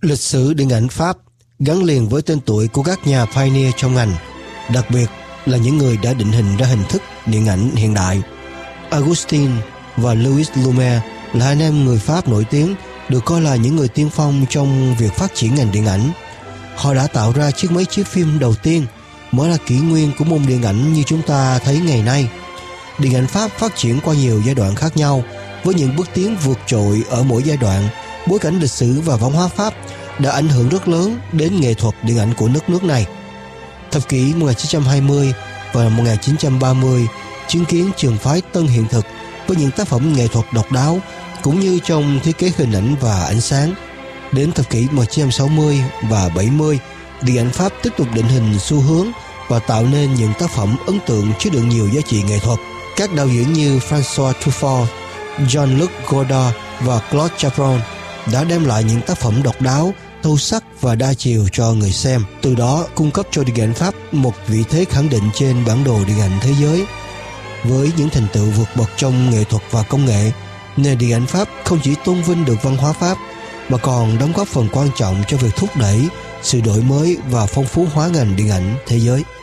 Lịch sử điện ảnh Pháp gắn liền với tên tuổi của các nhà pioneer trong ngành, đặc biệt là những người đã định hình ra hình thức điện ảnh hiện đại. Augustin và Louis Lumière là hai anh em người Pháp nổi tiếng, được coi là những người tiên phong trong việc phát triển ngành điện ảnh. Họ đã tạo ra mấy chiếc phim đầu tiên, mở ra kỷ nguyên của môn điện ảnh như chúng ta thấy ngày nay. Điện ảnh Pháp phát triển qua nhiều giai đoạn khác nhau, với những bước tiến vượt trội ở mỗi giai đoạn. Bối cảnh lịch sử và văn hóa Pháp đã ảnh hưởng rất lớn đến nghệ thuật điện ảnh của nước này. Thập kỷ 1920 và 1930 chứng kiến trường phái tân hiện thực với những tác phẩm nghệ thuật độc đáo, cũng như trong thiết kế hình ảnh và ánh sáng. Đến thập kỷ 1960 và 70, điện ảnh Pháp tiếp tục định hình xu hướng và tạo nên những tác phẩm ấn tượng chứa đựng nhiều giá trị nghệ thuật. Các đạo diễn như François Truffaut, Jean-Luc Godard và Claude Chabrol đã đem lại những tác phẩm độc đáo, sâu sắc và đa chiều cho người xem, từ đó cung cấp cho điện ảnh Pháp một vị thế khẳng định trên bản đồ điện ảnh thế giới. Với những thành tựu vượt bậc trong nghệ thuật và công nghệ, nền điện ảnh Pháp không chỉ tôn vinh được văn hóa Pháp, mà còn đóng góp phần quan trọng cho việc thúc đẩy sự đổi mới và phong phú hóa ngành điện ảnh thế giới.